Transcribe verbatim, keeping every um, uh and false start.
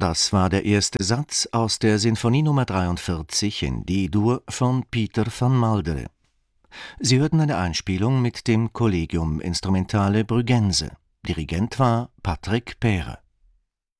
Das war der erste Satz aus der Sinfonie Nummer dreiundvierzig in D-Dur von Pieter van Maldere. Sie hörten eine Einspielung mit dem Collegium Instrumentale Brüggense. Dirigent war Patrick Peere.